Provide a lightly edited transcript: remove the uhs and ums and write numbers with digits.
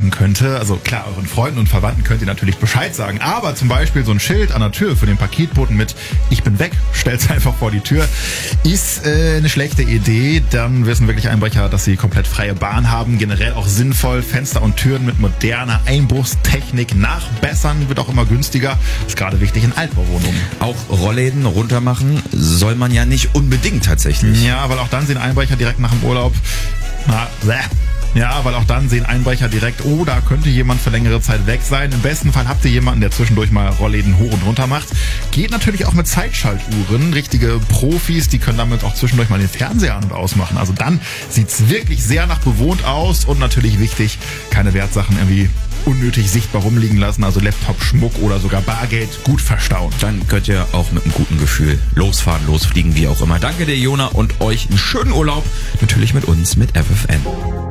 machen könnte. Also klar, euren Freunden und Verwandten könnt ihr natürlich Bescheid sagen, aber zum Beispiel so ein Schild an der Tür für den Paketboten mit "Ich bin weg", stellt's einfach vor die Tür, ist eine schlechte Idee. Dann wissen wirklich Einbrecher, dass sie komplett freie Bahn haben. Generell auch sinnvoll, Fenster und Türen mit moderner Einbruchstechnik nachbessern, wird auch immer günstiger. Ist gerade wichtig in Altbauwohnungen. Auch Rollläden runtermachen soll man ja nicht unbedingt tatsächlich. Ja, weil auch dann sehen Einbrecher direkt nach dem Urlaub, oh, da könnte jemand für längere Zeit weg sein. Im besten Fall habt ihr jemanden, der zwischendurch mal Rollläden hoch und runter macht. Geht natürlich auch mit Zeitschaltuhren. Richtige Profis, die können damit auch zwischendurch mal den Fernseher an- und ausmachen. Also dann sieht's wirklich sehr nach bewohnt aus und natürlich wichtig, keine Wertsachen irgendwie unnötig sichtbar rumliegen lassen. Also Laptop, Schmuck oder sogar Bargeld gut verstauen. Dann könnt ihr auch mit einem guten Gefühl losfahren, losfliegen, wie auch immer. Danke dir, Jona, und euch einen schönen Urlaub. Natürlich mit uns, mit FFN.